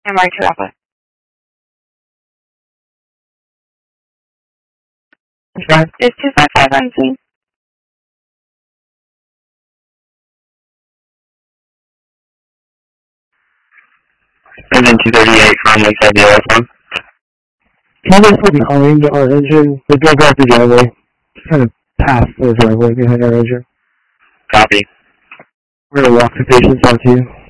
I'm right to Alpha. Is 255 on scene? And then 238 from Lakeside Villa phone. Can you guys behind our engine? They drove off the driveway. Just kind of past the driveway behind our engine. Copy. We're going to walk the patients out to you.